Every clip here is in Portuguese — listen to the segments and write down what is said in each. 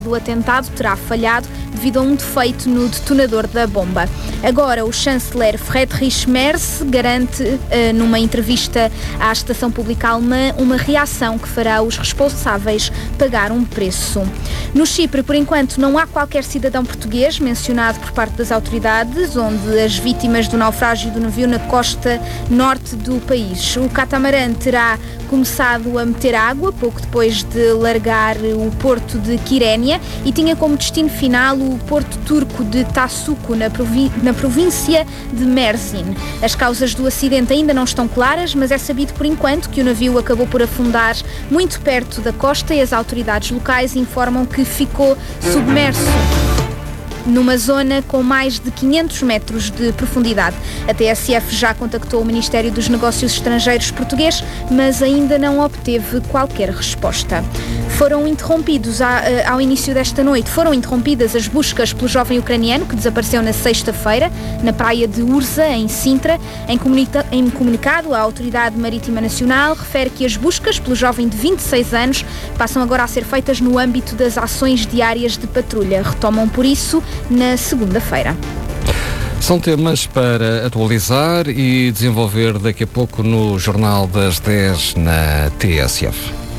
O atentado terá falhado devido a um defeito no detonador da bomba. Agora, o chanceler Friedrich Merz garante, numa entrevista à estação pública alemã, uma reação que fará os responsáveis pagar um preço. No Chipre, por enquanto, não há qualquer cidadão português mencionado por parte das autoridades, onde as vítimas do naufrágio do navio na costa norte do país. O catamarã terá começado a meter água pouco depois de largar o porto de Quirênia e tinha como destino final o porto turco de Tassuco, na província de Mersin. As causas do acidente ainda não estão claras, mas é sabido por enquanto que o navio acabou por afundar muito perto da costa e as autoridades locais informam que ficou submerso numa zona com mais de 500 metros de profundidade. A TSF já contactou o Ministério dos Negócios Estrangeiros português, mas ainda não obteve qualquer resposta. Foram interrompidos, ao início desta noite, as buscas pelo jovem ucraniano que desapareceu na sexta-feira, na praia de Urza, em Sintra. Em comunicado, a Autoridade Marítima Nacional refere que as buscas pelo jovem de 26 anos passam agora a ser feitas no âmbito das ações diárias de patrulha. Retomam, por isso, na segunda-feira. São temas para atualizar e desenvolver daqui a pouco no Jornal das 10 na TSF.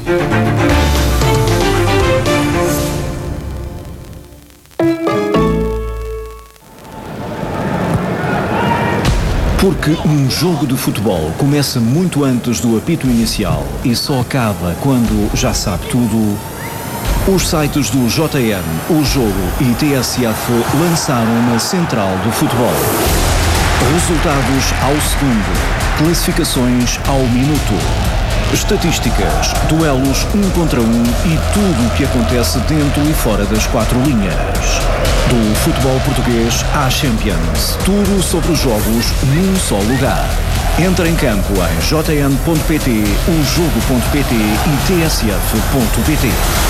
Porque um jogo de futebol começa muito antes do apito inicial e só acaba quando já sabe tudo, os sites do JN, O Jogo e TSF lançaram uma central do futebol. Resultados ao segundo, classificações ao minuto, estatísticas, duelos 1 contra 1 e tudo o que acontece dentro e fora das quatro linhas. Do futebol português à Champions, tudo sobre os jogos num só lugar. Entra em campo em jn.pt, ojogo.pt e tsf.pt.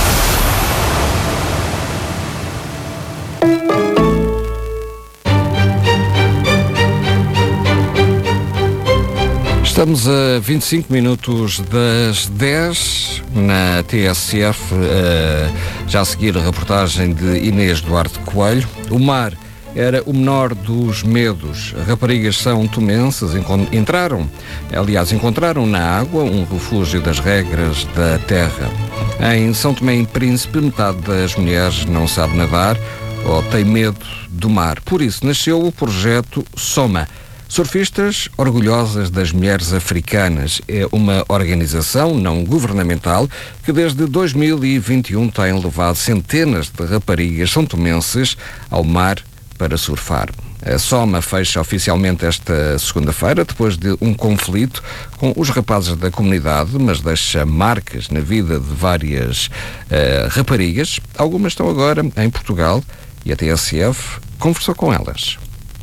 Estamos a 25 minutos das 10 na TSF, já a seguir a reportagem de Inês Duarte Coelho. O mar era o menor dos medos. Raparigas são tomenses, encontraram na água um refúgio das regras da terra. Em São Tomé e Príncipe, metade das mulheres não sabe nadar ou tem medo do mar. Por isso nasceu o projeto SOMA. Surfistas Orgulhosas das Mulheres Africanas é uma organização não governamental que desde 2021 tem levado centenas de raparigas são-tomenses ao mar para surfar. A SOMA fecha oficialmente esta segunda-feira, depois de um conflito com os rapazes da comunidade, mas deixa marcas na vida de várias raparigas. Algumas estão agora em Portugal e a TSF conversou com elas.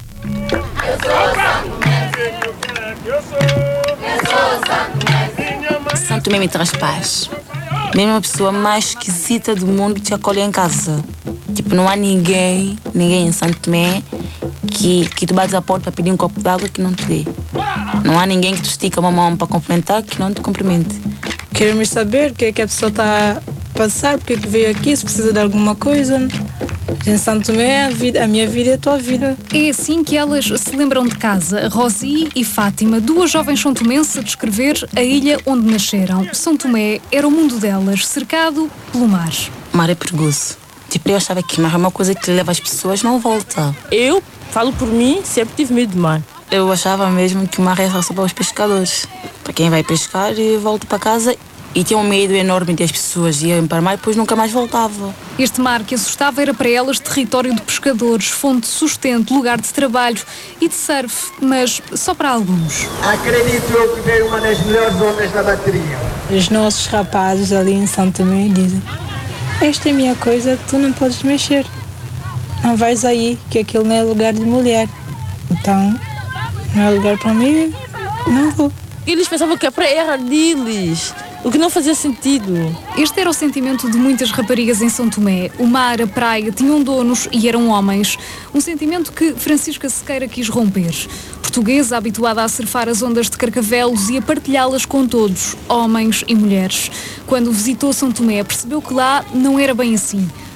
São Tomé me traz paz. Mesmo a pessoa mais esquisita do mundo te acolhe em casa. Tipo, não há ninguém em São Tomé que tu bates a porta para pedir um copo de água que não te dê. Não há ninguém que te estica uma mão para cumprimentar que não te cumprimente. Queremos saber o que é que a pessoa está a passar, porque é que veio aqui, se precisa de alguma coisa. Em São Tomé, a minha vida é a tua vida. É assim que elas se lembram de casa. Rosi e Fátima, duas jovens são-tomenses a descrever a ilha onde nasceram. São Tomé era o mundo delas, cercado pelo mar. O mar é perigoso. Tipo, eu achava que mar é uma coisa que leva as pessoas, não volta. Eu falo por mim, sempre tive medo do mar. Eu achava mesmo que o mar era só para os pescadores. Para quem vai pescar e volta para casa. E tinha um medo enorme de as pessoas irem para o mar e depois nunca mais voltava. Este mar que assustava era para elas território de pescadores, fonte de sustento, lugar de trabalho e de surf, mas só para alguns. Acredito eu que veio uma das melhores zonas da bateria. Os nossos rapazes ali em São Tomé dizem: esta é a minha coisa, tu não podes mexer. Não vais aí, que aquilo não é lugar de mulher. Então, não é lugar para mim, não vou. Eles pensavam que a praia era deles. O que não fazia sentido. Este era o sentimento de muitas raparigas em São Tomé. O mar, a praia, tinham donos e eram homens. Um sentimento que Francisca Sequeira quis romper. Portuguesa, habituada a surfar as ondas de Carcavelos e a partilhá-las com todos, homens e mulheres. Quando visitou São Tomé, percebeu que lá não era bem assim.